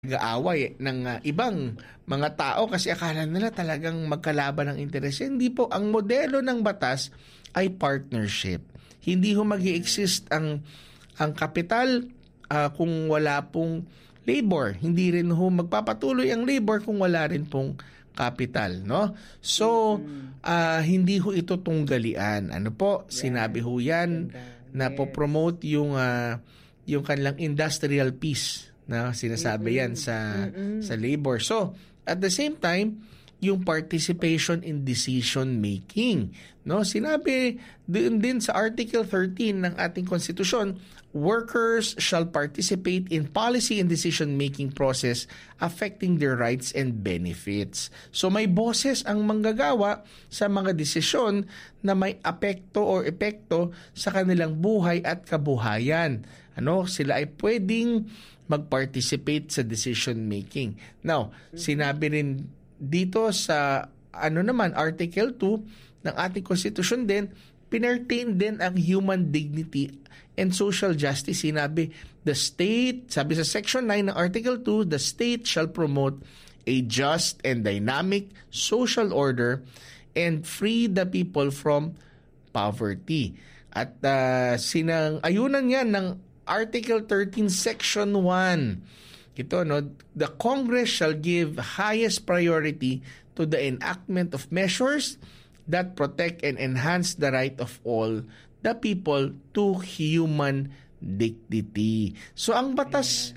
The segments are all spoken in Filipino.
nag-aaway ng ibang mga tao kasi akala nila talagang magkalaban ng interes. Hindi po, ang modelo ng batas ay partnership. Hindi ho mag-i-exist ang kapital kung wala pong labor. Hindi rin ho magpapatuloy ang labor kung wala rin pong kapital, no? So, hindi ho ito tunggalian. Ano po, sinabi ho yan na po-promote yung kanilang industrial peace na sinasabi yan sa labor. So, at the same time, yung participation in decision making, no? Sinabi din sa Article 13 ng ating konstitusyon, workers shall participate in policy and decision making process affecting their rights and benefits. So may boses ang manggagawa sa mga desisyon na may apekto o epekto sa kanilang buhay at kabuhayan. Ano, sila ay pwedeng mag-participate sa decision making. Now, sinabi rin dito sa Article 2 ng ating konstitusyon din, pinartain din ang human dignity and social justice. Sinabi, sabi sa Section 9 ng Article 2, the state shall promote a just and dynamic social order and free the people from poverty. At sinang-ayunan yan ng Article 13, Section 1. Ito, the Congress shall give highest priority to the enactment of measures that protect and enhance the right of all the people to human dignity. So ang batas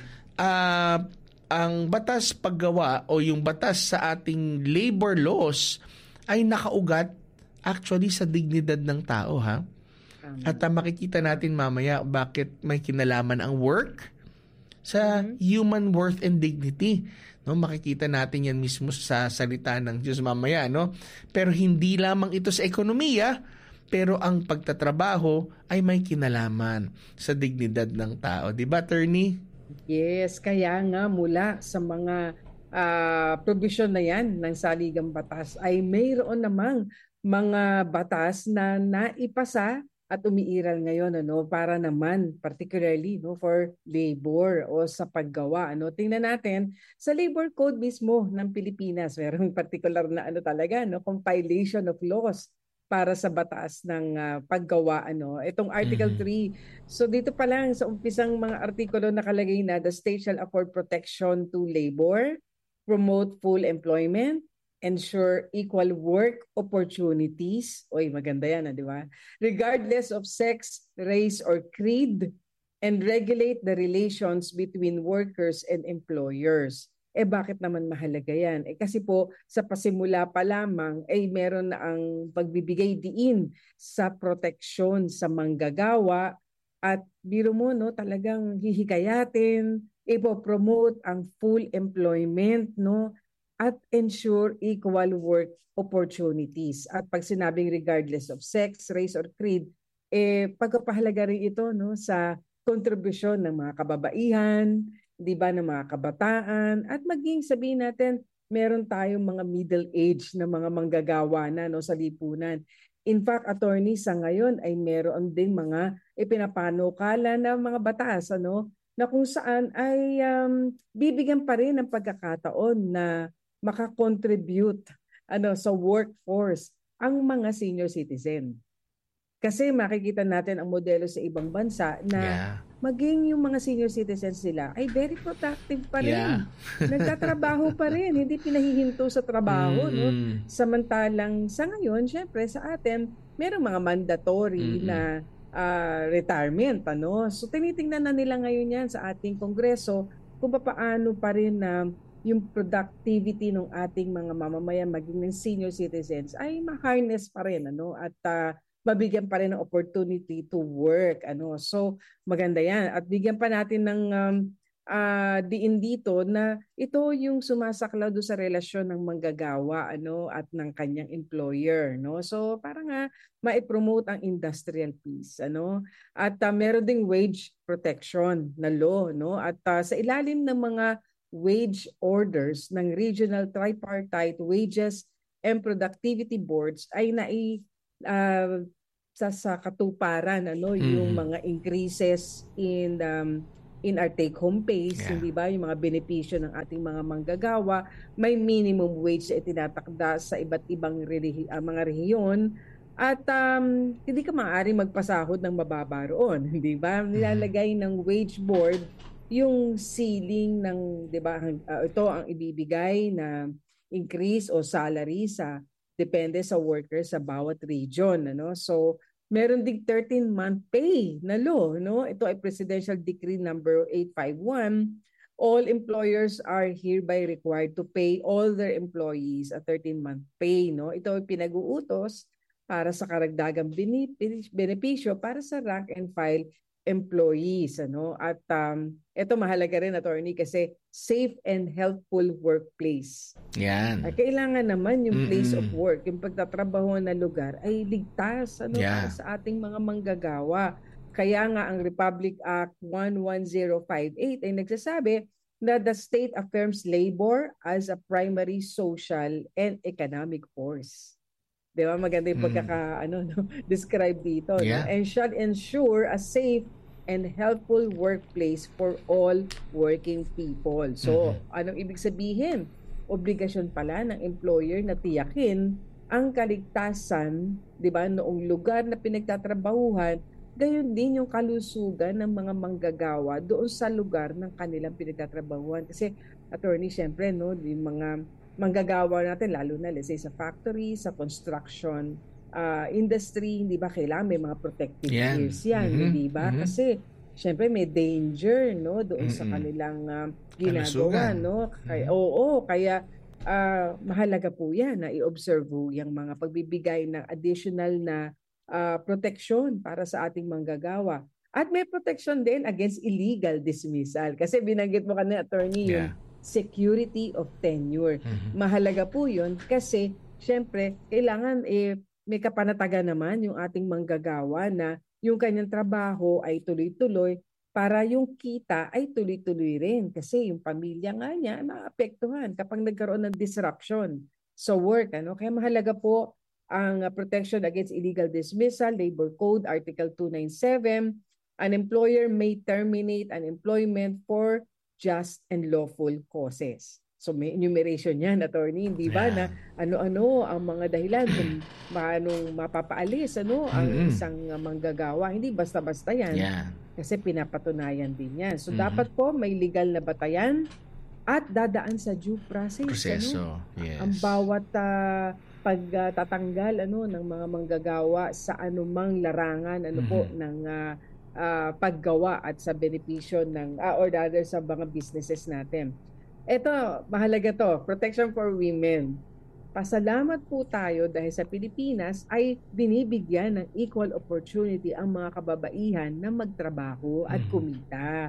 paggawa o yung batas sa ating labor laws ay nakaugat actually sa dignidad ng tao, ha? At makikita natin mamaya bakit may kinalaman ang work sa human worth and dignity. No, makikita natin yan mismo sa salita ng Diyos mamaya, no? Pero hindi lamang ito sa ekonomiya, pero ang pagtatrabaho ay may kinalaman sa dignidad ng tao. Di ba, attorney? Yes, kaya nga mula sa mga provision na yan ng saligang batas ay mayroon namang mga batas na naipasa at umiiral ngayon para naman particularly for labor o sa paggawa. Tingnan natin sa Labor Code mismo ng Pilipinas, mayroong particular na talaga compilation of laws para sa batas ng paggawa itong Article 3. So dito pa lang sa umpisang mga artikulo nakalagay na the state shall afford protection to labor, promote full employment, ensure equal work opportunities. Oy, maganda yan, di ba? Regardless of sex, race, or creed, and regulate the relations between workers and employers. Bakit naman mahalaga yan? Kasi po, sa pasimula pa lamang, meron na ang pagbibigay diin sa proteksyon sa manggagawa at biro mo, talagang hihikayatin, ipopromote ang full employment, at ensure equal work opportunities. At pag sinabing regardless of sex, race, or creed, pagpapahalaga rin ito sa kontribusyon ng mga kababaihan, di ba, ng mga kabataan, at maging sabihin natin, meron tayong mga middle age na mga manggagawa na sa lipunan. In fact, attorney, sa ngayon ay meron din mga ipinapanukala na mga batas na kung saan ay bibigyan pa rin ng pagkakataon na makakontribute sa workforce ang mga senior citizen. Kasi makikita natin ang modelo sa ibang bansa na maging yung mga senior citizens sila ay very productive pa rin. Nagtatrabaho pa rin, hindi pinahihinto sa trabaho. Samantalang sa ngayon, syempre sa atin, merong mga mandatory na retirement. So tinitingnan na nila ngayon yan sa ating Kongreso kung paano pa rin na yung productivity ng ating mga mamamayan maging ng senior citizens ay ma-harness pa rin at mabigyan pa rin ng opportunity to work. So maganda yan. At bigyan pa natin ng diin dito na ito yung sumasaklaw do sa relasyon ng manggagawa at ng kanyang employer. So para nga ma-promote ang industrial peace. At meron ding wage protection na law. At sa ilalim ng mga wage orders ng Regional Tripartite Wages and Productivity Boards ay sa katuparan yung mga increases in in our take-home pays, hindi ba, yung mga benepisyo ng ating mga manggagawa, may minimum wage na itinatakda sa iba't ibang mga rehiyon, at hindi ka maaaring magpasahod ng mababa roon, hindi ba? Nilalagay ng wage board yung ceiling ng, di ba, ito ang ibibigay na increase o salary sa depende sa worker sa bawat region, ano? So meron ding 13-month pay na law, no? Ito ay Presidential Decree number 851. All employers are hereby required to pay all their employees a 13-month pay, no? Ito ay pinag-uutos para sa karagdagang benepisyo para sa rank and file employees, ano? At ito mahalaga rin, attorney, kasi safe and healthful workplace. Yan. Kailangan naman yung place of work, yung pagtatrabaho na lugar ay ligtas, ano, para sa ating mga manggagawa. Kaya nga ang Republic Act 11058 ay nagsasabi na the state affirms labor as a primary social and economic force. Di ba? Maganda yung describe dito. No? And shall ensure a safe and healthful workplace for all working people. So, anong ibig sabihin? Obligasyon pala ng employer na tiyakin ang kaligtasan, di ba, noong lugar na pinagtatrabahuhan, gayon din yung kalusugan ng mga manggagawa doon sa lugar ng kanilang pinagtatrabahuhan. Kasi, attorney, syempre, no, yung mga manggagawa natin, lalo na let's say sa factory, sa construction industry, hindi ba kailangan may mga protective gears yan, hindi ba? Kasi syempre may danger, no, doon sa kanilang ginagawa, no? Kaya mahalaga po yan na i-observe yung mga pagbibigay ng additional na protection para sa ating manggagawa. At may protection din against illegal dismissal. Kasi binanggit mo kanina, attorney, yung security of tenure. Mahalaga po yun kasi syempre kailangan may kapanatagan naman yung ating manggagawa na yung kanyang trabaho ay tuloy-tuloy para yung kita ay tuloy-tuloy rin kasi yung pamilya nga niya ay maapektuhan kapag nagkaroon ng disruption sa work. Ano? Kaya mahalaga po ang protection against illegal dismissal, Labor Code, Article 297. An employer may terminate an employment for just and lawful causes. So may enumeration yan, attorney, hindi ba, na ano-ano ang mga dahilan kung paanong mapapaalis ang isang manggagawa. Hindi basta-basta yan. Kasi pinapatunayan din yan. So dapat po may legal na batayan at dadaan sa due process. Proseso, Ang bawat pagtatanggal ng mga manggagawa sa anumang larangan ng paggawa at sa benepisyo ng or rather sa mga businesses natin. Ito, mahalaga to, protection for women. Pasalamat po tayo dahil sa Pilipinas ay binibigyan ng equal opportunity ang mga kababaihan na magtrabaho at kumita.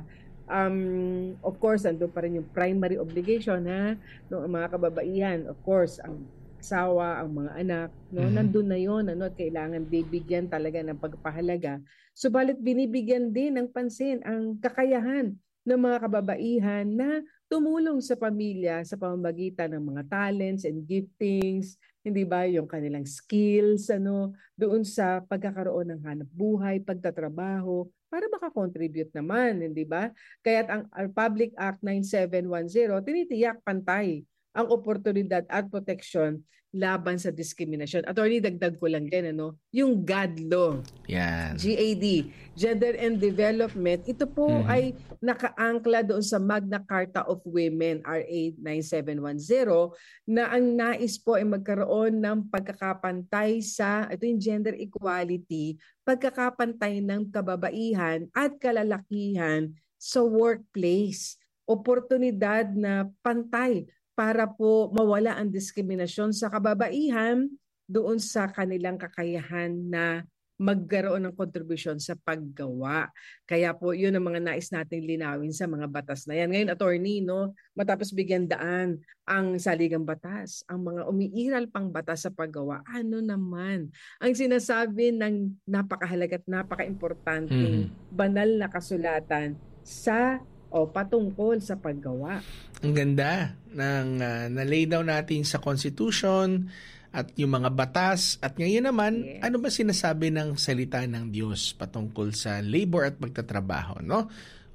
Of course, ando pa rin yung primary obligation ng mga kababaihan. Of course, ang asawa, ang mga anak, nandun na yun, at kailangan bibigyan talaga ng pagpahalaga. Subalit binibigyan din ng pansin ang kakayahan ng mga kababaihan na tumulong sa pamilya sa pamamagitan ng mga talents and giftings, hindi ba, yung kanilang skills, doon sa pagkakaroon ng hanap buhay, pagtatrabaho, para makakontribute naman, hindi ba? Kaya't ang Republic Act 9710 tinitiyak pantay ang oportunidad at proteksyon laban sa diskriminasyon. Attorney, dagdag ko lang din, yung GAD law. GAD, Gender and Development. Ito po ay nakaangkla doon sa Magna Carta of Women, RA 9710, na ang nais po ay magkaroon ng pagkakapantay sa, ito yung gender equality, pagkakapantay ng kababaihan at kalalakihan sa workplace. Oportunidad na pantay para po mawala ang diskriminasyon sa kababaihan doon sa kanilang kakayahan na magkaroon ng kontribusyon sa paggawa. Kaya po yun ang mga nais nating linawin sa mga batas na yan. Ngayon, attorney, matapos bigyan daan ang saligang batas, ang mga umiiral pang batas sa paggawa, ano naman ang sinasabi ng napakahalaga at napaka-importanting banal na kasulatan sa patungkol sa paggawa. Ang ganda ng na-lay down natin sa Constitution at yung mga batas. At ngayon naman, ano ba sinasabi ng salita ng Diyos patungkol sa labor at pagtatrabaho, no?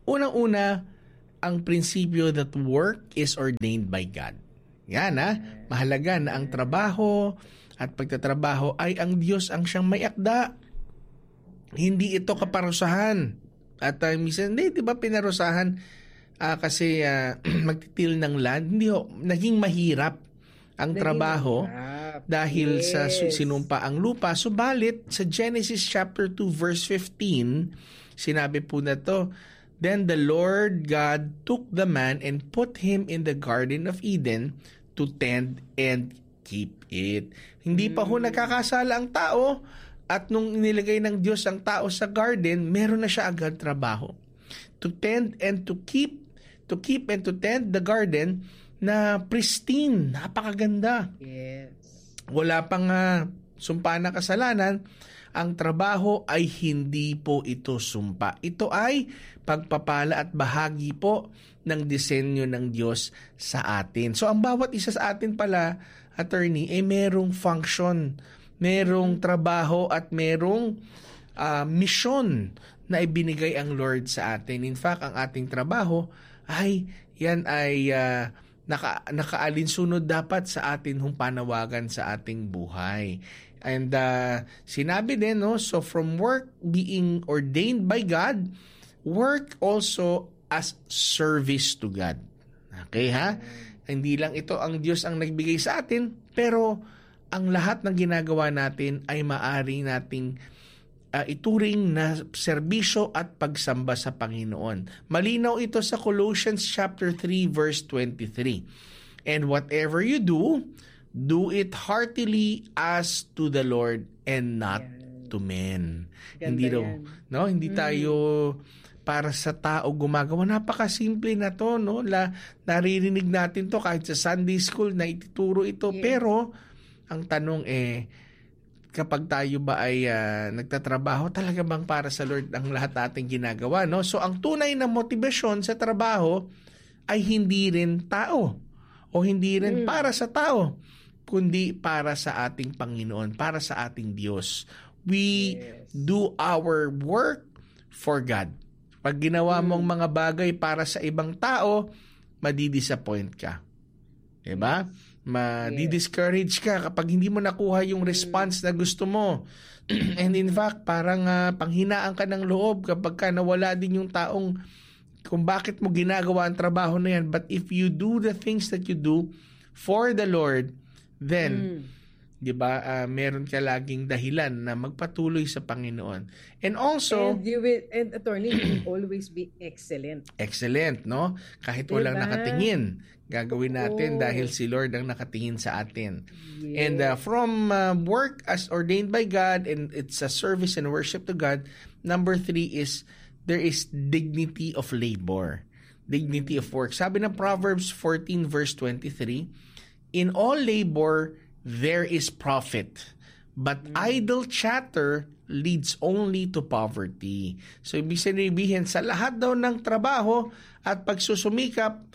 Unang-una, ang prinsipyo that work is ordained by God. Yan mahalaga na ang trabaho at pagtatrabaho ay ang Diyos ang siyang may akda. Hindi ito kaparusahan. At minsan, di ba pinarusahan kasi magtitil ng land? Hindi naging mahirap ang trabaho dahil sa sinumpa ang lupa. Subalit, sa Genesis chapter 2 verse 15, sinabi po na to, "Then the Lord God took the man and put him in the Garden of Eden to tend and keep it." Hindi pa ho nagkakasala ang tao at nung inilagay ng Diyos ang tao sa garden, meron na siya agad trabaho. To tend and to keep and to tend the garden na pristine, napakaganda. Yes. Wala pang sumpa na kasalanan, ang trabaho ay hindi po ito sumpa. Ito ay pagpapala at bahagi po ng disenyo ng Diyos sa atin. So ang bawat isa sa atin pala, attorney, merong function, merong trabaho at merong mission na ibinigay ang Lord sa atin. In fact, ang ating trabaho ay nakaalinsunod dapat sa atin hong panawagan sa ating buhay. And sinabi din, so from work being ordained by God, work also as service to God. Okay Hindi lang ito ang Diyos ang nagbigay sa atin, pero ang lahat ng ginagawa natin ay maaari nating ituring na serbisyo at pagsamba sa Panginoon. Malinaw ito sa Colossians chapter 3 verse 23. "And whatever you do, do it heartily as to the Lord and not to men." Hindi tayo para sa tao gumagawa. Napakasimple na to, naririnig natin to kahit sa Sunday school na ituturo ito. Pero ang tanong kapag tayo ba ay nagtatrabaho, talaga bang para sa Lord ang lahat nating ginagawa, So ang tunay na motivasyon sa trabaho ay hindi rin tao o hindi rin para sa tao, kundi para sa ating Panginoon, para sa ating Diyos. We do our work for God. Pag ginawa mong mga bagay para sa ibang tao, madidisappoint ka. Diba? Madi-discourage ka kapag hindi mo nakuha yung response na gusto mo. And in fact, parang panghinaan ka ng loob kapag nawala din yung taong kung bakit mo ginagawa ang trabaho na yan. But if you do the things that you do for the Lord, then, di ba, meron ka laging dahilan na magpatuloy sa Panginoon. And also, and attorney, you will always be excellent. Excellent, Kahit walang nakatingin, gagawin natin dahil si Lord ang nakatingin sa atin. And from work as ordained by God, and it's a service and worship to God, number 3 is there is dignity of labor, dignity of work. Sabi ng Proverbs 14 verse 23, "In all labor there is profit, but idle chatter leads only to poverty." So ibig sabihin, sa lahat daw ng trabaho at pagsusumikap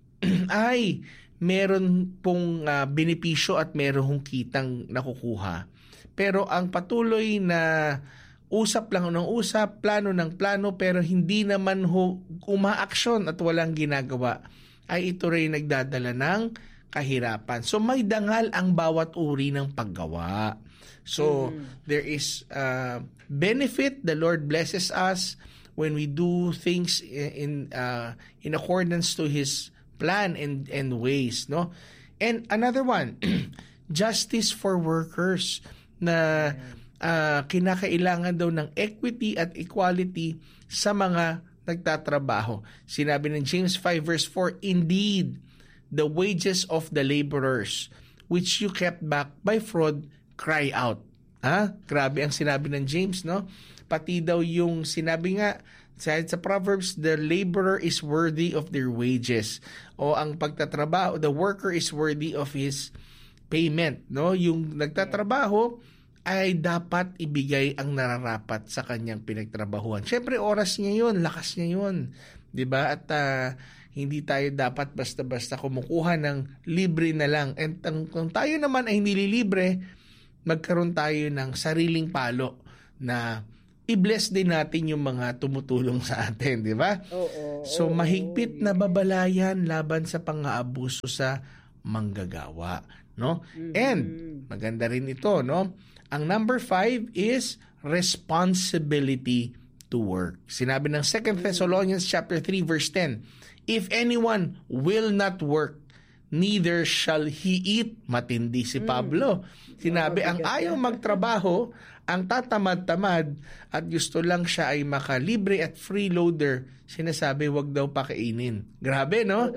ay meron pong benepisyo at meron hong kitang nakukuha. Pero ang patuloy na usap lang ng usap, plano ng plano, pero hindi naman umaaksyon at walang ginagawa, ay ito rin nagdadala ng kahirapan. So may dangal ang bawat uri ng paggawa. So there is benefit. The Lord blesses us when we do things in accordance to His plan and ways, And another one, justice for workers, na kinakailangan daw ng equity at equality sa mga nagtatrabaho. Sinabi ng James 5 verse 4, "Indeed, the wages of the laborers which you kept back by fraud cry out." Grabe ang sinabi ng James, Pati daw yung sinabi nga sa Proverbs, the laborer is worthy of their wages. O ang pagtatrabaho, the worker is worthy of his payment. Yung nagtatrabaho ay dapat ibigay ang nararapat sa kanyang pinagtrabahuan. Siyempre, oras niya yun, lakas niya yun. Diba? At hindi tayo dapat basta-basta kumukuha ng libre na lang. And kung tayo naman ay nililibre, magkaroon tayo ng sariling palo na i-bless din natin yung mga tumutulong sa atin, di ba? So mahigpit na babalayan laban sa pang-aabuso sa manggagawa, no? And maganda rin ito, no? Ang number 5 is responsibility to work. Sinabi ng 2 Thessalonians chapter 3 verse 10, if anyone will not work, neither shall he eat. Matindi si Pablo. Sinabi, ang ayaw magtrabaho, ang tatamad-tamad at gusto lang siya ay makalibre at freeloader, sinasabi wag daw pakainin. Grabe, no?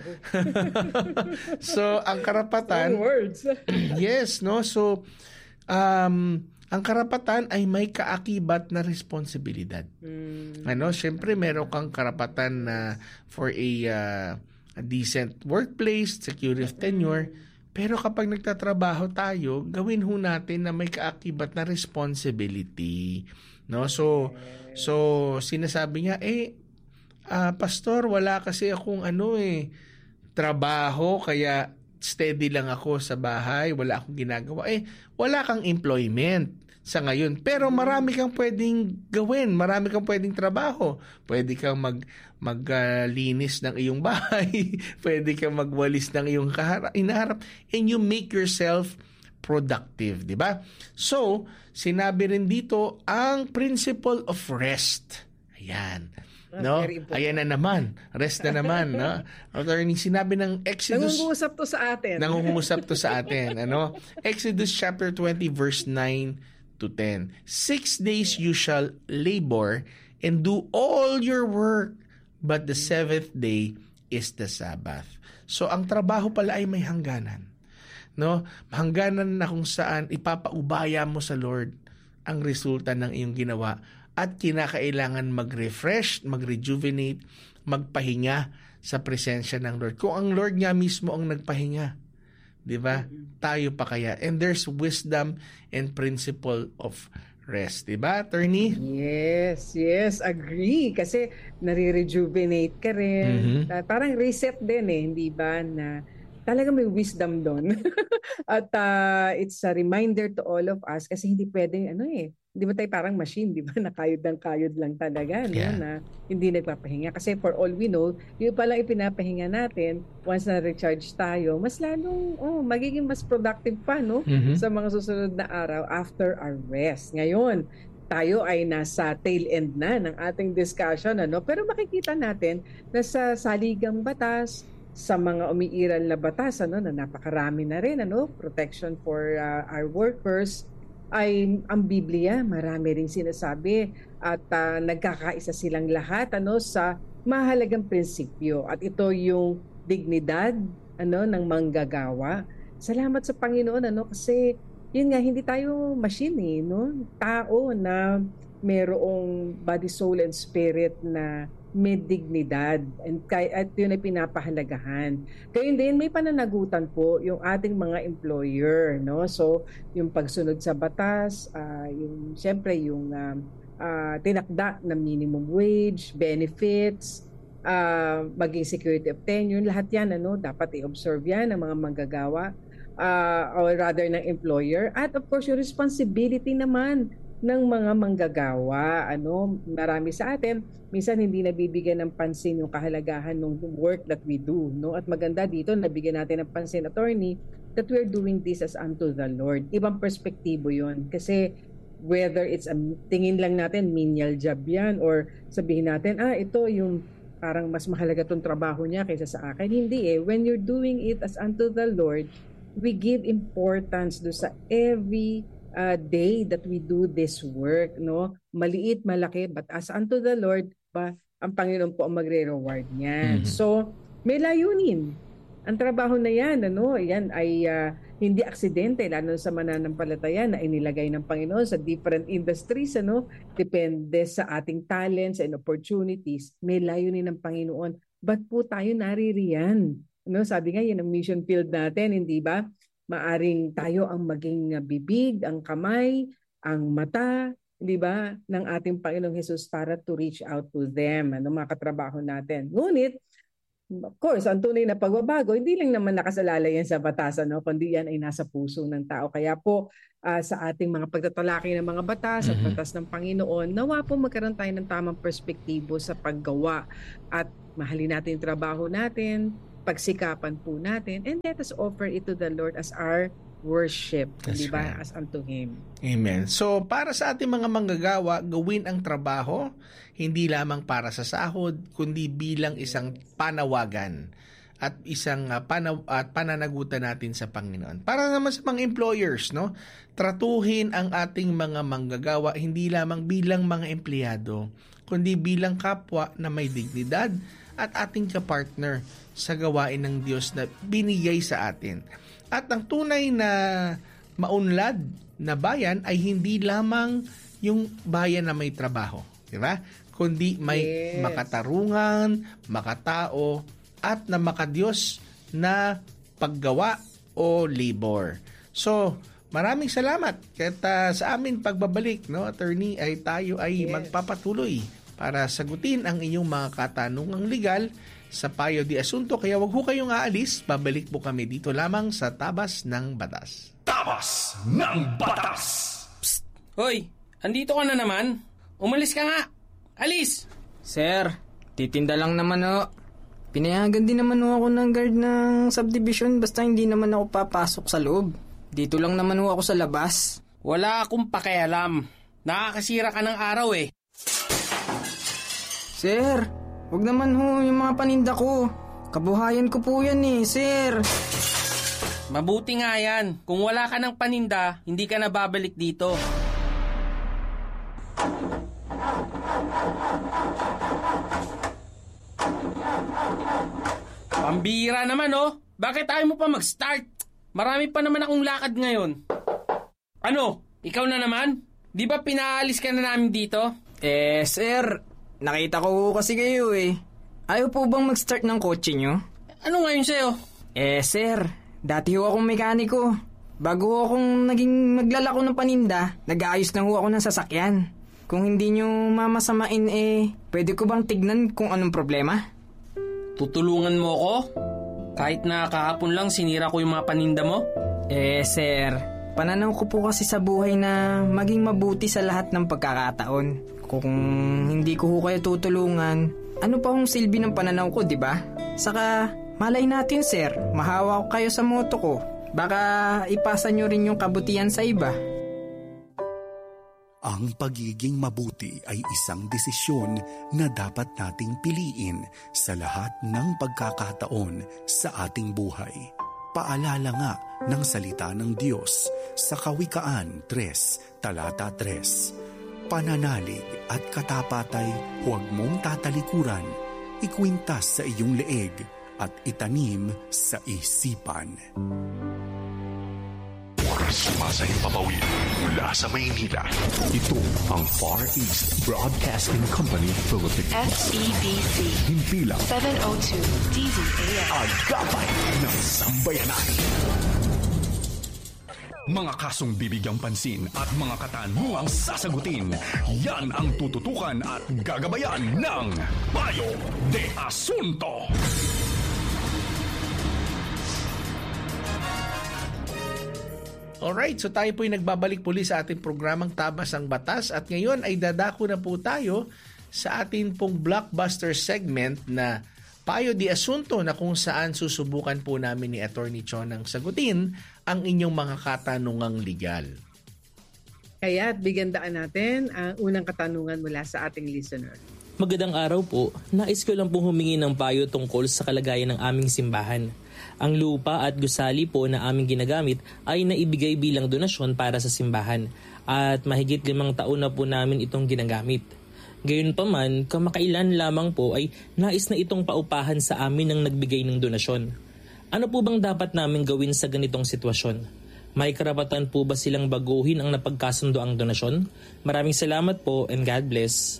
So, ang karapatan... words. Yes, no? So, ang karapatan ay may kaakibat na responsibilidad. Ano, syempre meron kang karapatan na for a decent workplace, security of tenure, pero kapag nagtatrabaho tayo, gawin ho natin na may kaakibat na responsibility. No? So sinasabi niya, pastor, wala kasi akong trabaho, kaya steady lang ako sa bahay, wala akong ginagawa. Wala kang employment sa ngayon. Pero marami kang pwedeng gawin, marami kang pwedeng trabaho. Pwede kang maglinis ng iyong bahay, pwede kang magwalis ng iyong inaharap, and you make yourself productive, di ba? So, sinabi rin dito ang principle of rest. Ayan. No? Ayan na naman. Rest na naman, no? Attorney, sinabi ng Exodus. Nangungusap to sa atin. Ano? Exodus chapter 20 verse 9 to 10. 6 days you shall labor and do all your work, but the 7th day is the Sabbath. So ang trabaho pala ay may hangganan. No? Hangganan na kung saan ipapaubaya mo sa Lord ang resulta ng iyong ginawa at kinakailangan mag-refresh, mag-rejuvenate, magpahinga sa presensya ng Lord. Kung ang Lord nga mismo ang nagpahinga, di ba? Tayo pa kaya? And there's wisdom and principle of rest, di ba, attorney? Yes, agree. Kasi nare-rejuvenate ka rin. Parang reset din hindi ba, na talaga may wisdom doon. At it's a reminder to all of us kasi hindi pwedeng hindi ba tayo parang machine, di ba? Nakayod ng kayod lang talaga, no? Na hindi nagpapahinga. Kasi for all we know, yung palang ipinapahinga natin, once na-recharge tayo, mas lalong, magiging mas productive pa, no? Sa mga susunod na araw after our rest. Ngayon, tayo ay nasa tail end na ng ating discussion, Pero makikita natin na sa saligang batas, sa mga umiiral na batas, na napakarami na rin, protection for our workers, ay ang Biblia, marami ring sinasabi at nagkakaisa silang lahat sa mahalagang prinsipyo. At ito yung dignidad ng manggagawa. Salamat sa Panginoon kasi yun nga, hindi tayo machine tao na merong body, soul, and spirit na may dignidad at yun ay pinapahalagahan. Kaya din may pananagutan po yung ating mga employer, So yung pagsunod sa batas, yung siyempre yung tinakda na minimum wage, benefits, maging security of tenure, lahat yan dapat i-observe yan ng mga manggagawa or rather ng employer. At of course yung responsibility naman ng mga manggagawa. Marami sa atin, minsan hindi nabibigyan ng pansin yung kahalagahan ng work that we do. At maganda dito, nabigyan natin ng pansin, attorney, that we're doing this as unto the Lord. Ibang perspektibo yon. Kasi whether it's tingin lang natin, menial job yan, or sabihin natin, ito yung parang mas mahalaga tong trabaho niya kaysa sa akin. Hindi When you're doing it as unto the Lord, we give importance do sa every day that we do this work, maliit, malaki, but as unto the Lord, ang Panginoon po ang magre-reward niyan. So, may layunin. Ang trabaho na yan, yan ay hindi aksidente, lalo sa mananampalataya na inilagay ng Panginoon sa different industries, depende sa ating talents and opportunities. May layunin ng Panginoon. Ba't po tayo naririyan? Sabi nga, yan ang mission field natin, hindi ba? Maaring tayo ang maging bibig, ang kamay, ang mata, di ba, ng ating Panginoong Hesus para to reach out to them, mga katrabaho natin. Ngunit, Of course, ang tunay na pagbabago, hindi lang naman nakasalalay yan sa batas, kundi yan ay nasa puso ng tao. Kaya po, sa ating mga pagtatalakay ng mga batas at batas ng Panginoon, nawa po magkaroon tayo ng tamang perspektibo sa paggawa at mahalin natin yung trabaho natin, pagsikapan po natin, and let us offer it to the Lord as our worship, di ba? Right. As unto Him. Amen. So, para sa ating mga manggagawa, gawin ang trabaho, hindi lamang para sa sahod, kundi bilang isang panawagan at isang pananagutan natin sa Panginoon. Para naman sa mga employers, no? Tratuhin ang ating mga manggagawa hindi lamang bilang mga empleyado, kundi bilang kapwa na may dignidad at ating kapartner sa gawain ng Diyos na binigay sa atin. At ang tunay na maunlad na bayan ay hindi lamang yung bayan na may trabaho, di ba? Kundi may makatarungan, makatao, at na makadiyos na paggawa o labor. So, maraming salamat. Kaya sa amin pagbabalik, no, attorney, ay tayo ay magpapatuloy para sagutin ang inyong mga katanungang legal sa Payo de Asunto. Kaya wag ho kayong aalis, babalik po kami dito lamang sa Tabas ng Batas. Tabas ng Batas! Psst! Hoy! Andito ka na naman? Umalis ka nga! Alis! Sir, titinda lang naman o. Pinayagan din naman ako ng guard ng subdivision basta hindi naman ako papasok sa loob. Dito lang naman ako sa labas. Wala akong pakialam. Nakakasira ka ng araw eh. Sir, wag naman ho yung mga paninda ko. Kabuhayan ko po yan eh, sir. Mabuti nga yan. Kung wala ka ng paninda, hindi ka na babalik dito. Pambira naman oh. Bakit ayaw mo pa mag-start? Marami pa naman akong lakad ngayon. Ano? Ikaw na naman? Di ba pinaalis ka na namin dito? Sir, nakita ko kasi kayo eh. Ayaw po bang mag-start ng kotse nyo? Ano ngayon sa'yo? Sir, dati ho akong mekaniko. Bago ho akong naging maglalako ng paninda, nag-aayos na ho ako ng sasakyan. Kung hindi nyo mamasamain pwede ko bang tignan kung anong problema? Tutulungan mo ako? Kahit na kahapon lang sinira ko yung mga paninda mo? Sir, pananaw ko po kasi sa buhay na maging mabuti sa lahat ng pagkakataon. Kung hindi ko ho kayo tutulungan, ano pa hong silbi ng pananaw ko, di ba? Saka, malay natin sir, mahawa ko kayo sa moto ko. Baka ipasa nyo rin yung kabutihan sa iba. Ang pagiging mabuti ay isang desisyon na dapat nating piliin sa lahat ng pagkakataon sa ating buhay. Paalala nga ng salita ng Diyos sa Kawikaan 3, talata 3. Pananalig at katapatay huwag mong tatalikuran, ikwintas sa iyong leeg at itanim sa isipan. Sumasayang papawid mula sa Maynila. Ito ang Far East Broadcasting Company Philippines. FEBC. Himpilang 702 DZAM. Agapay ng Sambayanan. Mga kasong bibigyang pansin at mga katanungang sasagutin. Yan ang tututukan at gagabayan ng Payo de Asunto. Alright, so tayo po'y nagbabalik muli sa ating programang Tabas ang Batas at ngayon ay dadako na po tayo sa ating pong blockbuster segment na Payo de Asunto na kung saan susubukan po namin ni Attorney Chonang sagutin ang inyong mga katanungang legal. Kaya bigandaan natin ang unang katanungan mula sa ating listener. Magandang araw po. Nais ko lang pong humingi ng payo tungkol sa kalagayan ng aming simbahan. Ang lupa at gusali po na aming ginagamit ay naibigay bilang donasyon para sa simbahan at mahigit 5 taon na po namin itong ginagamit. Gayunpaman, kamakailan lamang po ay nais na itong paupahan sa amin ng nagbigay ng donasyon. Ano po bang dapat namin gawin sa ganitong sitwasyon? May karapatan po ba silang baguhin ang napagkasundo ang donasyon? Maraming salamat po and God bless.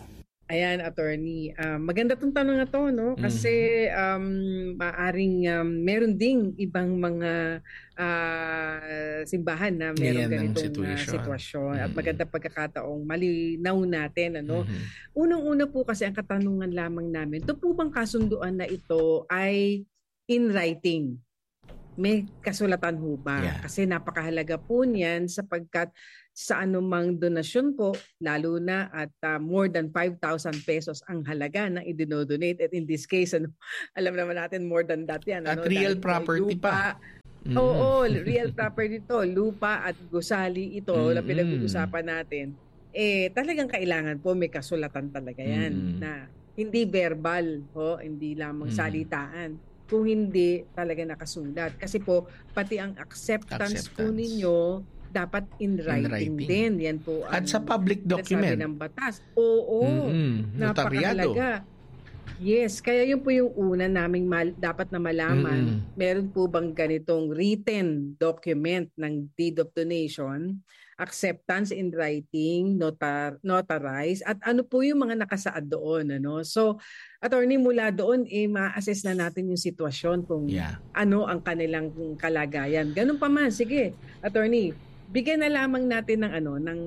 Ayan, attorney. Maganda tong tanong na to, no? Kasi maaring meron ding ibang mga simbahan na meron Ganyan ang ganitong situation. sitwasyon. At maganda pagkakataong malinaw natin, ano? Unang-una po kasi ang katanungan lamang namin, ito po bang kasunduan na ito ay in writing? May kasulatan ho ba? Yeah. Kasi napakahalaga po niyan sapagkat sa anumang donasyon po, lalo na at more than 5,000 pesos ang halaga na idinodonate. At in this case, alam naman natin more than that yan. At real Dahil property lupa, pa. Oo, real property to. Lupa at gusali ito na pinag-uusapan natin. Talagang kailangan po may kasulatan talaga yan na hindi verbal, hindi lamang salitaan. Kung hindi talaga nakasulat. Kasi po, pati ang acceptance po ninyo, dapat in writing din. Yan po At sa public document. Sabi ng batas. Oo. Napakahalaga. Yes, kaya yun po yung una naming dapat na malaman. Meron po bang ganitong written document ng deed of donation, acceptance in writing, notarized, at ano po yung mga nakasaad doon. Ano? So, attorney, mula doon, ma-assess na natin yung sitwasyon kung ano ang kanilang kalagayan. Ganun pa man, sige, attorney, bigyan na lamang natin ng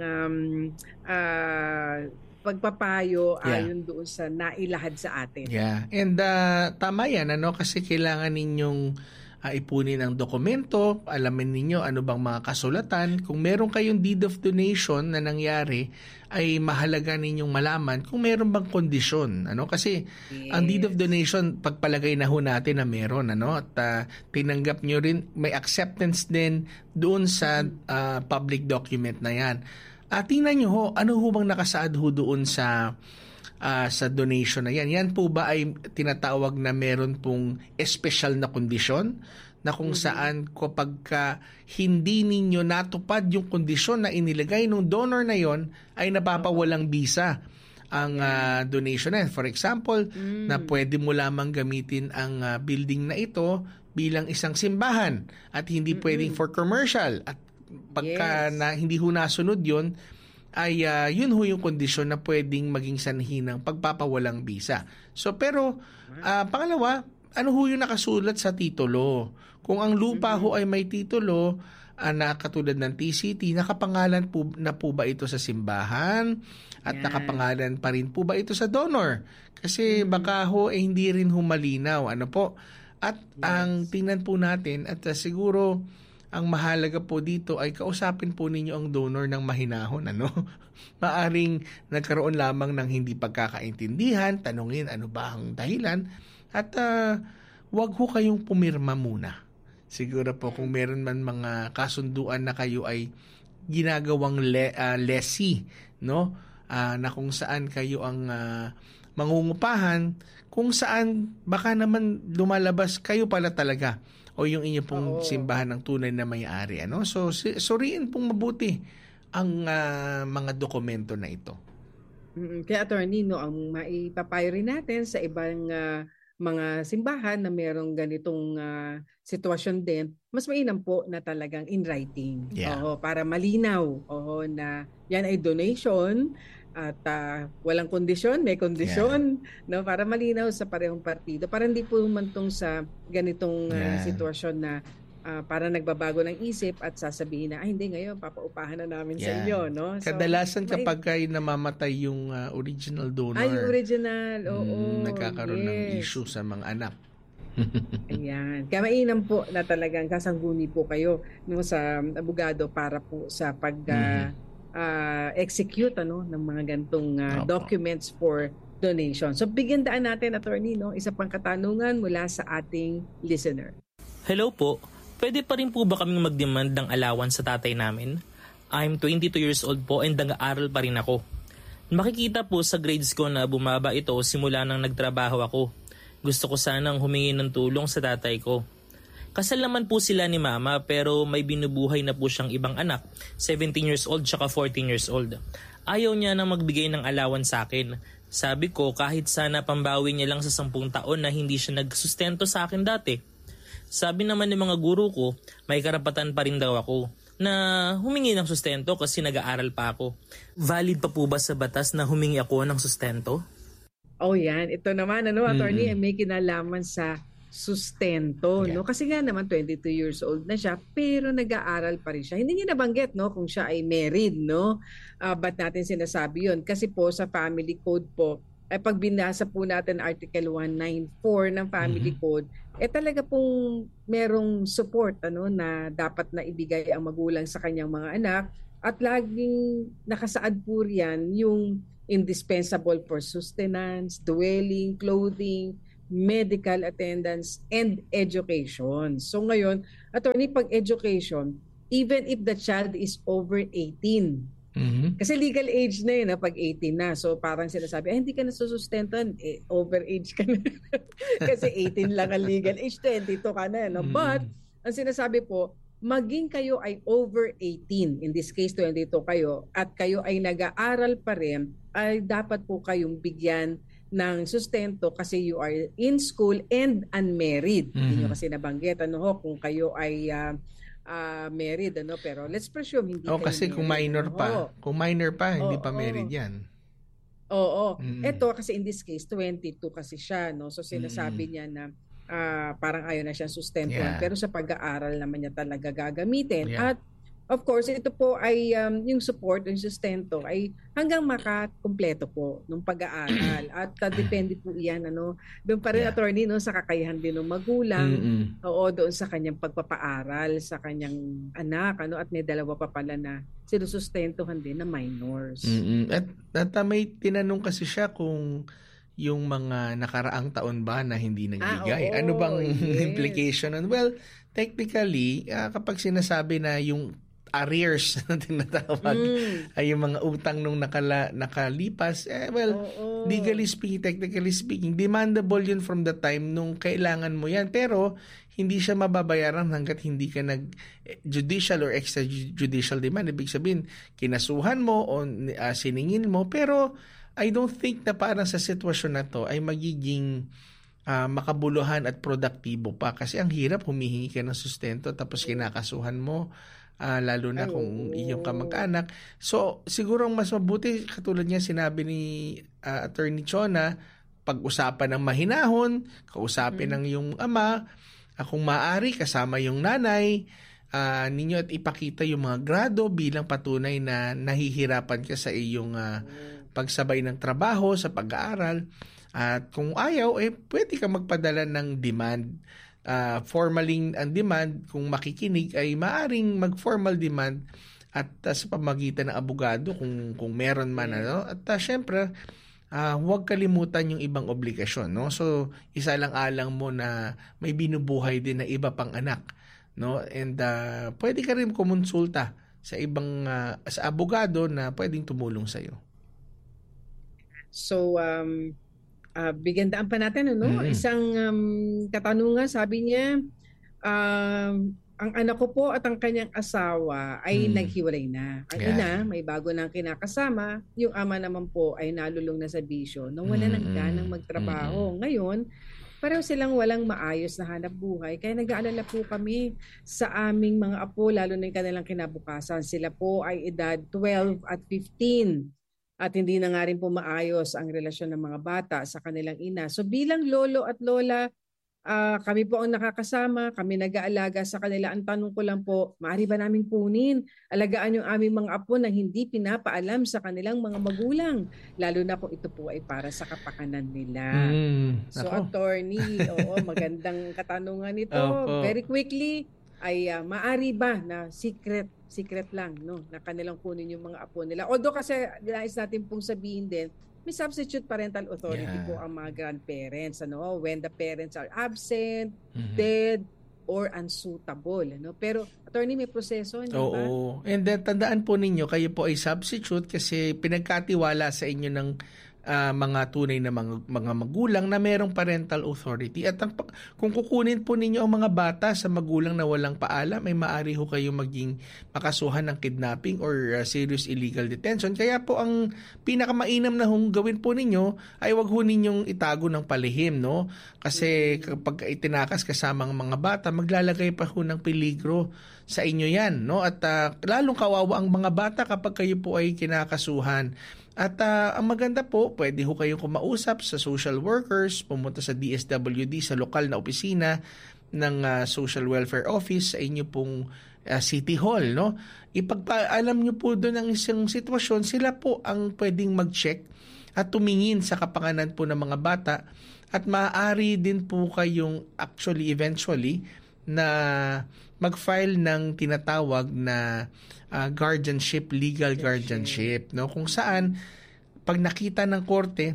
pagpapayo ayon doon sa nailahad sa atin. Yeah. And tama yan, kasi kailangan ninyong ipunin ang dokumento, alamin ninyo ano bang mga kasulatan. Kung meron kayong deed of donation na nangyari, ay mahalaga ninyong malaman kung meron bang kondisyon. Kasi ang deed of donation, pagpalagay na ho natin na meron. At tinanggap nyo rin, may acceptance din doon sa public document na yan. Tingnan nyo ho, ano ho bang nakasaad ho doon sa donation na yan. Yan po ba ay tinatawag na meron pong special na kondisyon na kung saan kapag hindi ninyo natupad yung kondisyon na inilagay ng donor na yon ay napapawalang bisa ang donation na. For example, na pwede mo lamang gamitin ang building na ito bilang isang simbahan at hindi pwedeng for commercial. At pagka hindi ho nasunod yon, ay yun ho yung kondisyon na pwedeng maging sanhi ng pagpapawalang bisa. So pero pangalawa, ano ho yung nakasulat sa titulo? Kung ang lupa ho ay may titulo na katulad ng TCT, nakapangalan po na po ba ito sa simbahan? At nakapangalan pa rin po ba ito sa donor? Kasi baka ho hindi rin humalinaw. Ano po? At ang tingnan po natin at siguro ang mahalaga po dito ay kausapin po ninyo ang donor ng mahinahon. Maaring nagkaroon lamang ng hindi pagkakaintindihan, tanungin ano ba ang dahilan, at wag ho kayong pumirma muna. Siguro po kung meron man mga kasunduan na kayo ay ginagawang lessee, na kung saan kayo ang mangungupahan, kung saan baka naman lumalabas kayo pala talaga o yung inyo pong simbahan ng tunay na may-ari. So, suriin pong mabuti ang mga dokumento na ito. Kaya attorney, ang maipapayo rin natin sa ibang mga simbahan na merong ganitong sitwasyon din, mas mainam po na talagang in writing. Para malinaw na yan ay donation at walang kondisyon, may kondisyon, para malinaw sa parehong partido. Para hindi po humantong sa ganitong sitwasyon na para nagbabago ng isip at sasabihin na, hindi ngayon, papaupahan na namin sa inyo. So, kadalasan kapag kayo namamatay yung original donor, yung original, nagkakaroon ng issue sa mga anak. Ayan. Kaya mainam po na talagang kasangguni po kayo sa abogado para po sa pag execute ng mga gantong documents for donation. So bigyan daan natin, attorney, isa pang katanungan mula sa ating listener. Hello po. Pwede pa rin po ba kaming mag-demand ng allowance sa tatay namin? I'm 22 years old po and nag-aaral pa rin ako. Makikita po sa grades ko na bumaba ito simula nang nagtrabaho ako. Gusto ko sanang humingi ng tulong sa tatay ko. Kasal naman po sila ni mama pero may binubuhay na po siyang ibang anak, 17 years old tsaka 14 years old. Ayaw niya na magbigay ng allowance sa akin. Sabi ko kahit sana pambawi niya lang sa 10 taon na hindi siya nagsustento sa akin dati. Sabi naman ng mga guro ko, may karapatan pa rin daw ako. na humingi ng sustento kasi nag-aaral pa ako. Valid pa po ba sa batas na humingi ako ng sustento? Oh, yan. Ito naman, attorney, may kinalaman sa sustento, Yeah. no? Kasi nga naman 22 years old na siya, pero nag-aaral pa rin siya. Hindi niya nabanggit, no, kung siya ay married, no? Ba't natin sinasabi 'yon? Kasi po sa family code po, ay pag binasa po natin Article 194 ng family code, talaga pong merong support na dapat na ibigay ang magulang sa kanyang mga anak, at laging nakasaad po riyan yung indispensable for sustenance, dwelling, clothing, medical attendance, and education. So ngayon, attorney, pag education, even if the child is over 18, kasi legal age na yun pag 18 na. So parang sinasabi, hindi ka na susustentan, over age ka na. Kasi 18 lang ang legal age, 22 ka na. No? But, ang sinasabi po, maging kayo ay over 18, in this case 22 kayo, at kayo ay nag-aaral pa rin, ay dapat po kayong bigyan ng sustento kasi you are in school and unmarried. Hindi nyo kasi nabanggit kung kayo ay married, pero let's presume hindi kayo kasi married. kung minor pa, hindi pa married yan. Oo. Ito kasi in this case 22 kasi siya, no? So sinasabi niya na parang ayaw na siyang sustentuhan, pero sa pag-aaral naman niya talaga gagamitin. At of course, ito po ay yung support, yung sustento ay hanggang makakumpleto po ng pag-aaral. At depende po iyan, doon pa rin attorney, sa kakayahan din ng magulang, doon sa kanyang pagpapaaral sa kanyang anak, at may dalawa pa pala na sinusustentuhan din na minors. At may tinanong kasi siya kung yung mga nakaraang taon ba na hindi nagbigay. Ano bang implication? Well, technically, kapag sinasabi na yung arrears na tinatawag ay yung mga utang nung nakalipas, legally speaking, technically speaking, demandable yun from the time nung kailangan mo yan. Pero hindi siya mababayaran hanggat hindi ka nag-judicial or extrajudicial demand. Ibig sabihin, kinasuhan mo o siningin mo, pero I don't think na parang sa sitwasyon na to ay magiging makabuluhan at produktibo pa. Kasi ang hirap humihingi ka ng sustento tapos kinakasuhan mo, lalo na kung iyong kamag-anak. So, siguro ang mas mabuti, katulad niya sinabi ni Attorney Chona, pag-usapan ng mahinahon, kausapin ng iyong ama, kung maaari, kasama yung nanay, ninyo at ipakita yung mga grado bilang patunay na nahihirapan ka sa iyong pagsabay ng trabaho, sa pag-aaral. At kung ayaw, pwede ka magpadala ng demand. Formaling ang demand, kung makikinig ay maaring mag-formal demand at sa pamagitan ng abogado kung meron man. At syempre, huwag kalimutan yung ibang obligasyon. So, isa lang alang mo na may binubuhay din na iba pang anak. And pwede ka rin kumonsulta sa ibang sa abogado na pwedeng tumulong sa iyo. So, bigandaan pa natin, isang katanungan, sabi niya, ang anak ko po at ang kanyang asawa ay naghiwalay na. Ang ina, may bago nang kinakasama. Yung ama naman po ay nalulong na sa bisyo nang wala ng ganang magtrabaho. Ngayon, pareho silang walang maayos na hanap buhay. Kaya nag-aalala po kami sa aming mga apo, lalo na yung kanilang kinabukasan. Sila po ay edad 12 at 15. At hindi na nga rin po maayos ang relasyon ng mga bata sa kanilang ina. So bilang lolo at lola, kami po ang nakakasama, kami nag-aalaga sa kanila. Ang tanong ko lang po, maaari ba namin kunin, alagaan yung aming mga apo na hindi pinapaalam sa kanilang mga magulang? Lalo na po ito po ay para sa kapakanan nila. So attorney, magandang katanungan ito. Very quickly, ay maaari ba na secret lang, na kanilang kunin yung mga apo nila. Although kasi nais natin pong sabihin din, may substitute parental authority po ang mga grandparents, when the parents are absent, dead, or unsuitable. Pero attorney, may proseso, hindi ba? Oo. And then, tandaan po ninyo, kayo po ay substitute kasi pinagkatiwala sa inyo ng mga tunay na mga magulang na merong parental authority. At kung kukunin po ninyo ang mga bata sa magulang na walang paalam, ay maaari ho kayo maging makasuhan ng kidnapping or serious illegal detention. Kaya po ang pinakamainam na gawin po ninyo ay wag ho ninyong itago ng palihim, no? Kasi kapag itinakas kasama ang mga bata, maglalagay pa ho ng peligro sa inyo yan, no? At lalong kawawa ang mga bata kapag kayo po ay kinakasuhan. At ang maganda po, pwede ho kayong kumausap sa social workers, pumunta sa DSWD, sa lokal na opisina ng Social Welfare Office sa inyo pong City Hall, no? Ipagpaalam nyo po doon ang isang sitwasyon, sila po ang pwedeng mag-check at tumingin sa kapanganan po ng mga bata, at maaari din po kayong eventually na mag-file ng tinatawag na guardianship, legal guardianship, no? Kung saan pag nakita ng korte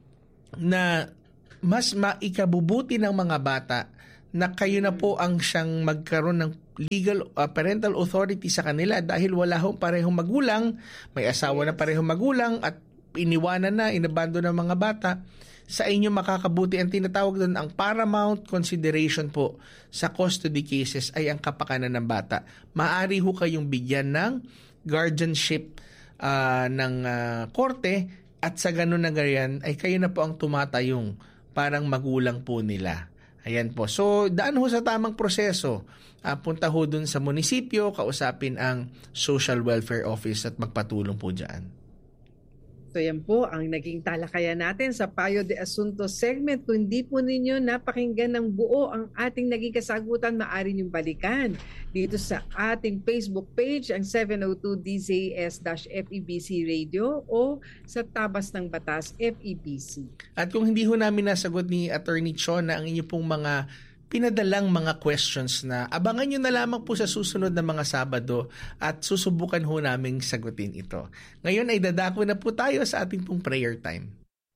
na mas maikabubuti ng mga bata na kayo na po ang siyang magkaroon ng legal parental authority sa kanila dahil wala hong parehong magulang, may asawa na parehong magulang at iniwanan na, inabando ng mga bata, sa inyo makakabuti. Ang tinatawag doon, ang paramount consideration po sa custody cases ay ang kapakanan ng bata. Maaari ho kayong bigyan ng guardianship ng korte, at sa ganun na ganyan ay kayo na po ang tumatayong parang magulang po nila. Ayan po. So, daan ho sa tamang proseso. Punta ho dun sa munisipyo, kausapin ang Social Welfare Office at magpatulong po dyan. So yan po ang naging talakayan natin sa Payo de Asunto segment. Kung hindi po ninyo napakinggan ng buo ang ating naging kasagutan, maaari niyong balikan dito sa ating Facebook page, ang 702 DZAS-FEBC Radio o sa Tabas ng Batas FEBC. At kung hindi ho namin nasagot ni Attorney Chona ang inyo pong mga pinadalang mga questions, na abangan nyo na lamang po sa susunod na mga Sabado at susubukan ho naming sagutin ito. Ngayon ay dadako na po tayo sa ating pong prayer time.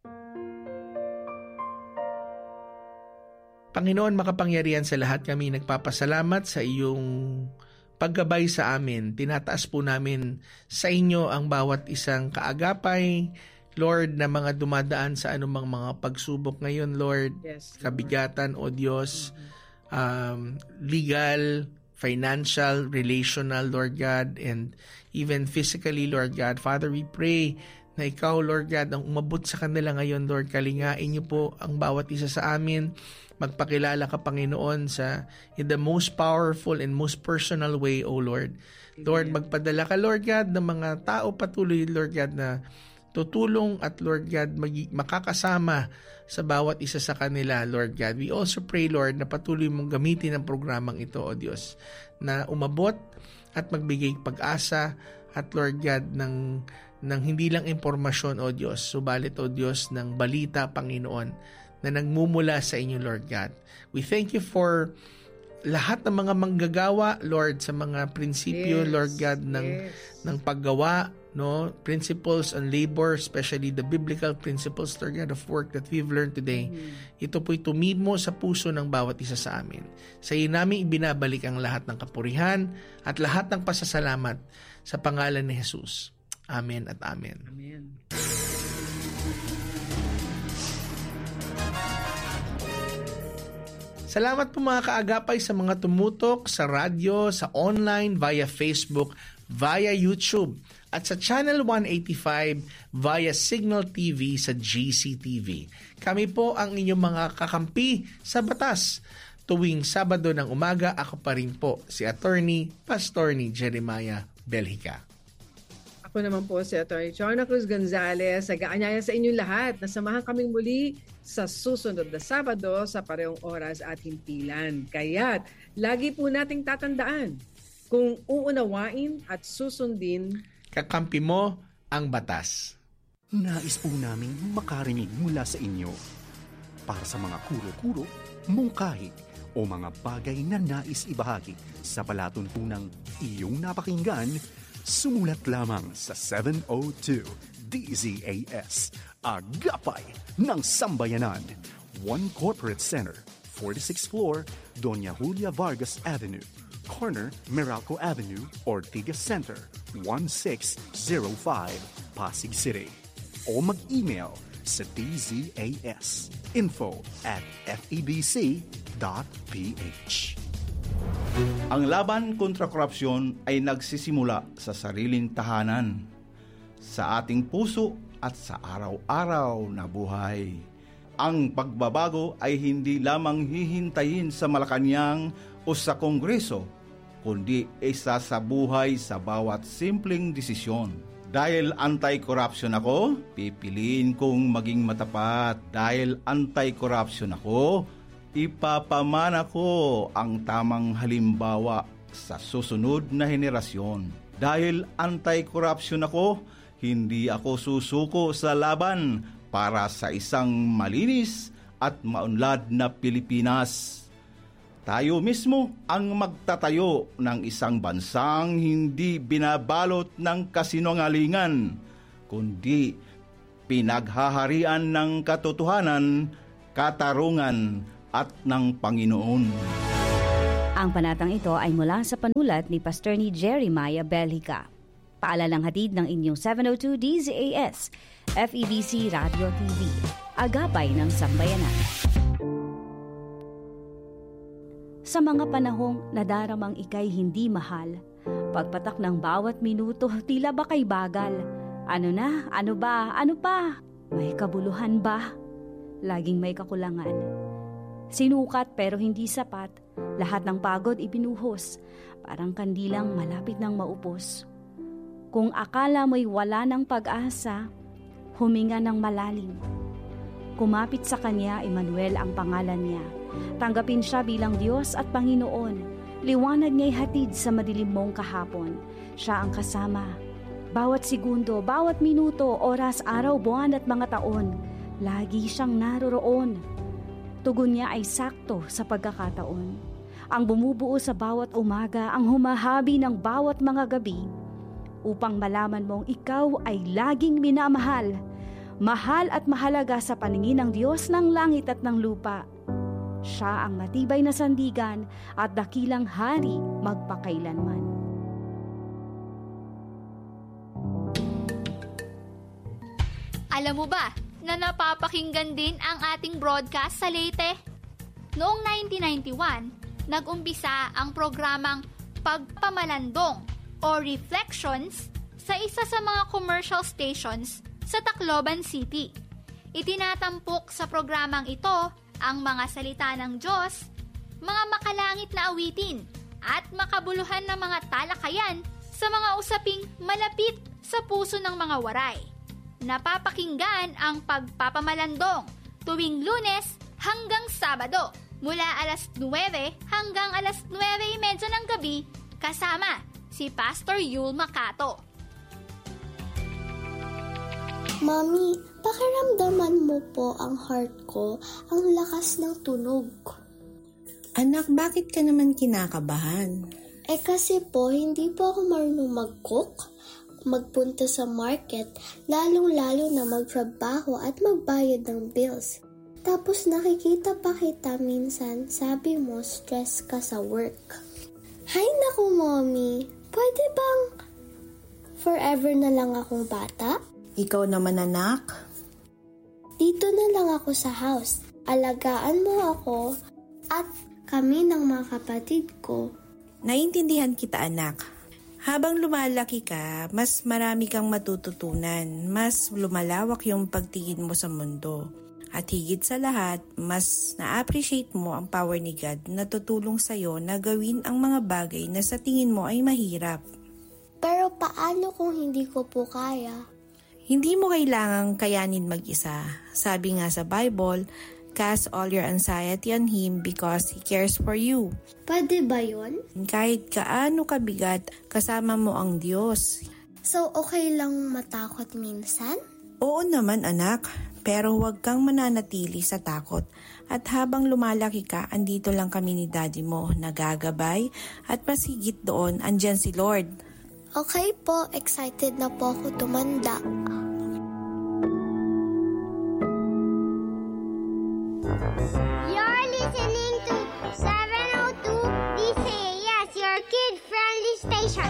Panginoon makapangyarihan sa lahat, kami nagpapasalamat sa iyong paggabay sa amin. Tinataas po namin sa inyo ang bawat isang kaagapay, Lord, na mga dumadaan sa anumang mga pagsubok ngayon, Lord. Yes, Lord. Kabigatan, O Diyos, legal, financial, relational, Lord God, and even physically, Lord God. Father, we pray na ikaw, Lord God, ang umabot sa kanila ngayon, Lord. Kalingain niyo po ang bawat isa sa amin. Magpakilala ka, Panginoon, in the most powerful and most personal way, O Lord. Lord, magpadala ka, Lord God, ng mga tao patuloy, Lord God, na tutulong at Lord God makakasama sa bawat isa sa kanila, Lord God. We also pray, Lord, na patuloy mong gamitin ang programang ito, O Diyos, na umabot at magbigay pag-asa at Lord God ng hindi lang impormasyon, O Diyos, subalit, O Diyos, ng balita, Panginoon, na nagmumula sa inyo, Lord God. We thank you for lahat ng mga manggagawa, Lord, sa mga prinsipyo, yes, Lord God, ng paggawa, no, principles on labor, especially the biblical principles, Lord God, of work that we've learned today. Ito po'y tumimo sa puso ng bawat isa sa amin. Sa iyo namin ibinabalik ang lahat ng kapurihan at lahat ng pasasalamat sa pangalan ni Jesus. Amen at amen. Amen. Salamat po mga kaagapay sa mga tumutok sa radyo, sa online, via Facebook, via YouTube, at sa Channel 185 via Signal TV sa GCTV. Kami po ang inyong mga kakampi sa batas. Tuwing Sabado ng umaga, ako pa rin po si Attorney Pastor ni Jeremiah Belhica. Ako naman po si Atty. Chona Cruz Gonzalez. Nag-aanyaya sa inyong lahat na samahan kaming muli sa susunod na Sabado sa parehong oras at himpilan. Kaya't lagi po nating tatandaan, kung uunawain at susundin, kakampi mo ang batas. Nais po naming makarinig mula sa inyo para sa mga kuro-kuro, mungkahi o mga bagay na nais ibahagi sa palatuntunang iyong napakinggan. Sumulat lamang sa 702 DZAS, Agapay ng Sambayanan, 1 Corporate Center, 46th floor, Doña Julia Vargas Avenue, corner Meralco Avenue, Ortigas Center, 1605, Pasig City. O mag-email sa DZAS. info@febc.ph. Ang laban kontra korupsyon ay nagsisimula sa sariling tahanan, sa ating puso at sa araw-araw na buhay. Ang pagbabago ay hindi lamang hihintayin sa Malacanang o sa Kongreso, kundi isa sa buhay sa bawat simpleng desisyon. Dahil anti-corruption ako, pipiliin kong maging matapat. Dahil anti-corruption ako, ipapamana ko ang tamang halimbawa sa susunod na henerasyon. Dahil anti-corruption ako, hindi ako susuko sa laban para sa isang malinis at maunlad na Pilipinas. Tayo mismo ang magtatayo ng isang bansang hindi binabalot ng kasinungalingan, kundi pinaghaharian ng katotohanan, katarungan at ng Panginoon. Ang panatang ito ay mula sa panulat ni Pastor ni Jeremiah Belhica. Paalalang hatid ng inyong 702 DZAS, FEBC Radio TV, Agapay ng Sambayanan. Sa mga panahong nadaramang ika'y hindi mahal, pagpatak ng bawat minuto tila ba kay bagal? Ano na? Ano ba? Ano pa? May kabuluhan ba? Laging may kakulangan. Sinukat pero hindi sapat, lahat ng pagod ibinuhos, parang kandilang malapit ng maupos. Kung akala mo'y wala ng pag-asa, huminga ng malalim. Kumapit sa Kanya, Emmanuel ang pangalan niya. Tanggapin siya bilang Diyos at Panginoon. Liwanag niya'y hatid sa madilim mong kahapon. Siya ang kasama. Bawat segundo, bawat minuto, oras, araw, buwan at mga taon, lagi siyang naroroon. Tugon niya ay sakto sa pagkakataon. Ang bumubuo sa bawat umaga, ang humahabi ng bawat mga gabi, upang malaman mong ikaw ay laging minamahal. Mahal at mahalaga sa paningin ng Diyos ng langit at ng lupa. Siya ang matibay na sandigan at dakilang hari magpakailanman. Alam mo ba na napapakinggan din ang ating broadcast sa Leyte? Noong 1991, nag-umpisa ang programang Pagpamalandong o Reflections sa isa sa mga commercial stations sa Tacloban City. Itinatampok sa programang ito ang mga salita ng Diyos, mga makalangit na awitin, at makabuluhan na mga talakayan sa mga usaping malapit sa puso ng mga waray. Napapakinggan ang Pagpapamalandong tuwing Lunes hanggang Sabado mula alas 9 hanggang alas 9:30 ng gabi kasama si Pastor Yul Macato. Mami, pakiramdaman mo po ang heart ko, ang lakas ng tunog. Anak, bakit ka naman kinakabahan? Kasi po, hindi po ako marunong mag-cook, magpunta sa market, lalong-lalo na magtrabaho at magbayad ng bills. Tapos nakikita pa kita minsan, sabi mo stress ka sa work. Hay naku, Mommy, pwede bang forever na lang akong bata? Ikaw naman, anak. Dito na lang ako sa house. Alagaan mo ako at kami ng mga kapatid ko. Naintindihan kita, anak. Habang lumalaki ka, mas marami kang matututunan. Mas lumalawak yung pagtingin mo sa mundo. At higit sa lahat, mas na-appreciate mo ang power ni God na tutulong sa'yo na gawin ang mga bagay na sa tingin mo ay mahirap. Pero paano kung hindi ko po kaya? Hindi mo kailangang kayanin mag-isa. Sabi nga sa Bible, cast all your anxiety on Him because He cares for you. Pwede ba yun? Kahit kaano kabigat, kasama mo ang Diyos. So okay lang matakot minsan? Oo naman, anak. Pero huwag kang mananatili sa takot. At habang lumalaki ka, andito lang kami ni Daddy mo, nagagabay. At mas higit doon, andyan si Lord. Okay po, excited na po ako tumanda. You're listening to 702 DZAS, your kid-friendly station.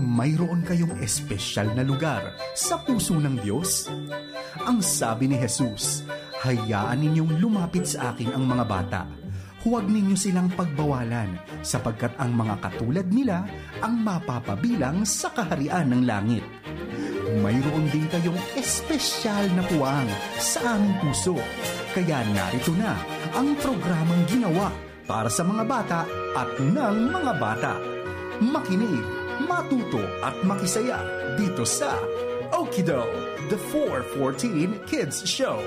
mayroon kayong espesyal na lugar sa puso ng Diyos? Ang sabi ni Jesus, hayaan ninyong lumapit sa akin ang mga bata. Huwag ninyo silang pagbawalan sapagkat ang mga katulad nila ang mapapabilang sa kaharian ng langit. Mayroon din kayong espesyal na puwang sa aming puso. Kaya narito na ang programang ginawa para sa mga bata at ng mga bata. Makinig, matuto at makisaya dito sa Okido, the 414 Kids Show.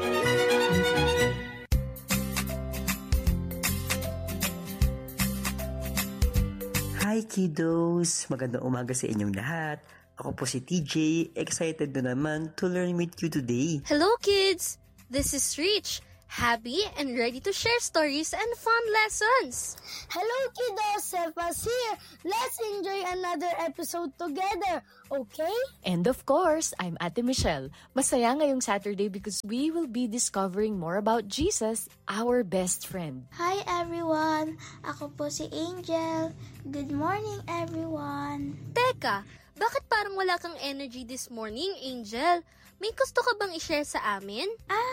Hi kiddos! Magandang umaga sa inyong lahat. Ako po si TJ, excited na naman to learn with you today. Hello kids! This is Rich, happy and ready to share stories and fun lessons. Hello kiddos, Sepas here. Let's enjoy another episode together, okay? And of course, I'm Ate Michelle. Masaya ngayong Saturday because we will be discovering more about Jesus, our best friend. Hi everyone! Ako po si Angel. Good morning everyone. Teka, bakit parang wala kang energy this morning, Angel? May gusto ka bang i-share sa amin?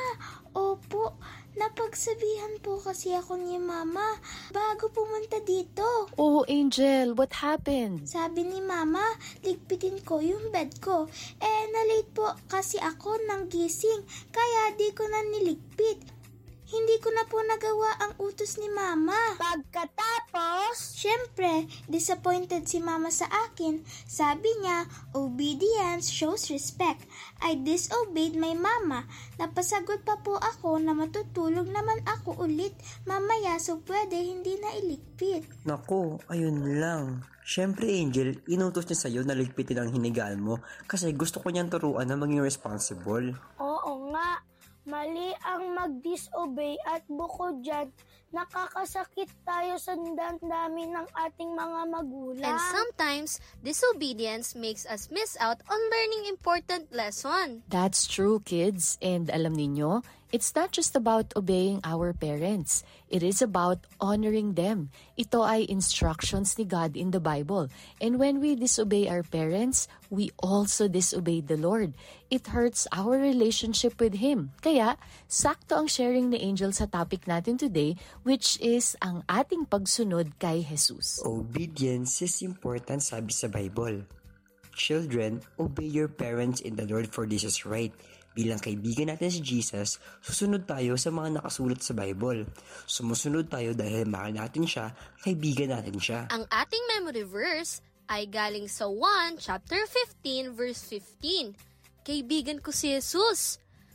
Opo. Napagsabihan po kasi ako ni Mama bago pumunta dito. Oh, Angel, what happened? Sabi ni Mama, ligpitin ko yung bed ko. Na-late po kasi ako ng gising, kaya di ko na niligpit. Hindi ko na po nagawa ang utos ni Mama. Pagkatapos, syempre, disappointed si Mama sa akin. Sabi niya, obedience shows respect. I disobeyed my Mama. Napasagot pa po ako na matutulog naman ako ulit mamaya, so pwede hindi na iligpit. Naku, ayun lang. Syempre Angel, inutos niya sa'yo na ligpitin ang hinigaan mo kasi gusto ko niyang turuan na maging responsible. oo nga. Mali ang mag-disobey at bukod dyan, nakakasakit tayo sa dami ng ating mga magulang. And sometimes, disobedience makes us miss out on learning important lesson. That's true, kids. And alam niyo, it's not just about obeying our parents. It is about honoring them. Ito ay instructions ni God in the Bible. And when we disobey our parents, we also disobey the Lord. It hurts our relationship with Him. Kaya, sakto ang sharing ni Angel sa topic natin today, which is ang ating pagsunod kay Jesus. Obedience is important, sabi sa Bible. Children, obey your parents in the Lord, for this is right. Bilang kaibigan natin si Jesus, susunod tayo sa mga nakasulat sa Bible. Sumusunod tayo dahil mahal natin siya, kaibigan natin siya. Ang ating memory verse ay galing sa 1 chapter 15 verse 15. Kaibigan ko si Jesus.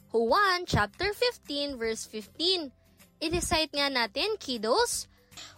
1 chapter 15 verse 15. I-recite nga natin, kiddos.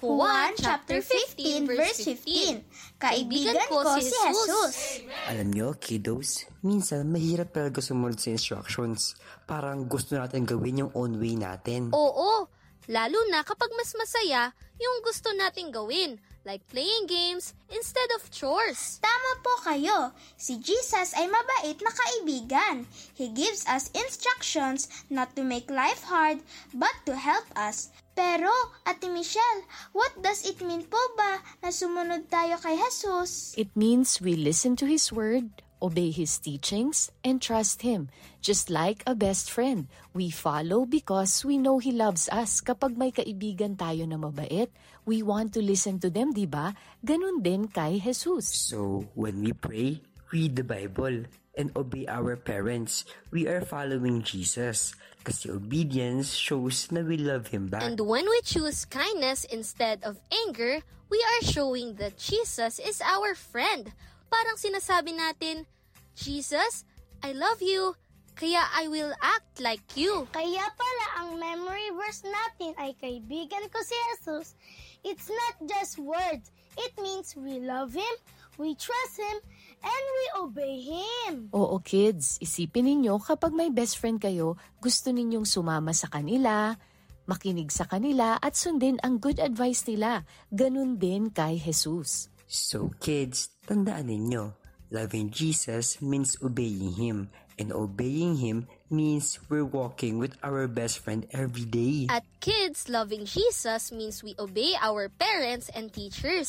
1 chapter 15 verse 15. Kaibigan ko si Jesus. Alam nyo, kiddos, minsan mahirap talaga sumunod sa instructions. Parang gusto natin gawin yung own way natin. Oo, lalo na kapag mas masaya yung gusto nating gawin, like playing games instead of chores. Tama po kayo. Si Jesus ay mabait na kaibigan. He gives us instructions not to make life hard, but to help us. Pero, Ate Michelle, what does it mean po ba na sumunod tayo kay Jesus? It means we listen to His Word, obey His teachings, and trust Him. Just like a best friend, we follow because we know He loves us. Kapag may kaibigan tayo na mabait, we want to listen to them, diba? Ganun din kay Jesus. So, when we pray, read the Bible, and obey our parents, we are following Jesus. Kasi obedience shows na we love Him back. And when we choose kindness instead of anger, we are showing that Jesus is our friend. Parang sinasabi natin, Jesus, I love you, kaya I will act like you. Kaya pala ang memory verse natin ay kaibigan ko si Jesus. It's not just words. It means we love Him, we trust Him, and we obey Him. Oo kids, isipin ninyo kapag may best friend kayo, gusto ninyong sumama sa kanila, makinig sa kanila at sundin ang good advice nila. Ganun din kay Jesus. So kids, tandaan ninyo, loving Jesus means obeying Him, and obeying Him means we're walking with our best friend every day. At kids, loving Jesus means we obey our parents and teachers.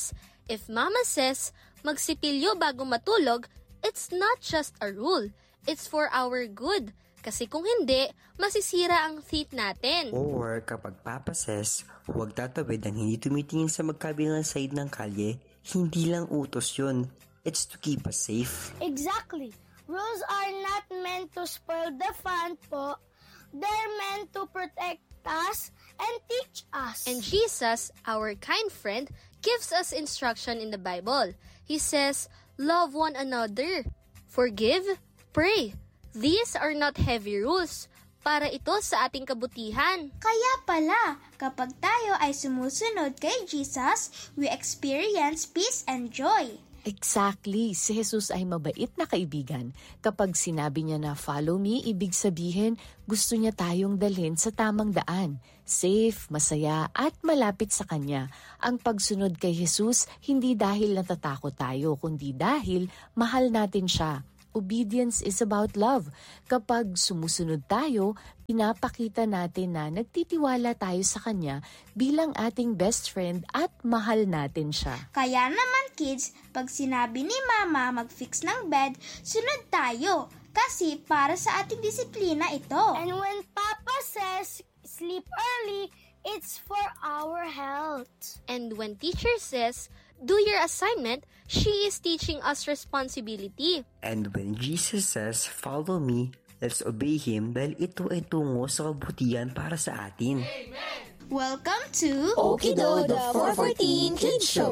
If Mama says, magsipilyo bago matulog, it's not just a rule. It's for our good. Kasi kung hindi, masisira ang teeth natin. Or kapag Papa says, huwag tatawid ang hindi tumitingin sa magkabilang side ng kalye, hindi lang utos yun. It's to keep us safe. Exactly. Rules are not meant to spoil the fun po. They're meant to protect us and teach us. And Jesus, our kind friend, gives us instruction in the Bible. He says, love one another, forgive, pray. These are not heavy rules. Para ito sa ating kabutihan. Kaya pala, kapag tayo ay sumusunod kay Jesus, we experience peace and joy. Exactly. Si Jesus ay mabait na kaibigan. Kapag sinabi niya na follow me, ibig sabihin gusto niya tayong dalhin sa tamang daan. Safe, masaya at malapit sa Kanya. Ang pagsunod kay Jesus, hindi dahil natatakot tayo, kundi dahil mahal natin siya. Obedience is about love. Kapag sumusunod tayo, pinapakita natin na nagtitiwala tayo sa Kanya bilang ating best friend at mahal natin siya. Kaya naman kids, pag sinabi ni Mama mag-fix ng bed, sunod tayo. Kasi para sa ating disiplina ito. And when Papa says sleep early, it's for our health. And when teacher says, do your assignment, she is teaching us responsibility. And when Jesus says, follow me, let's obey Him dahil ito ay tungo sa kabutihan para sa atin. Amen. Welcome to Okido, the 414 Kids Show.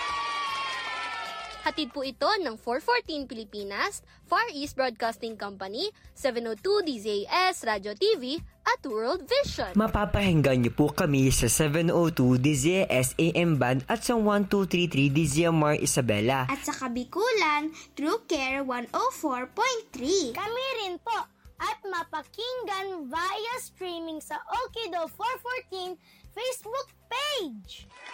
Hatid po ito ng 414 Pilipinas, Far East Broadcasting Company, 702 DZAS Radio TV, at World Vision. Mapapahinggan niyo po kami sa 702 DZAS AM Band at sa 1233 DZMR Isabela. At sa Kabikulan, True Care 104.3. Kami rin po. At mapakinggan via streaming sa Okido 414 Facebook page.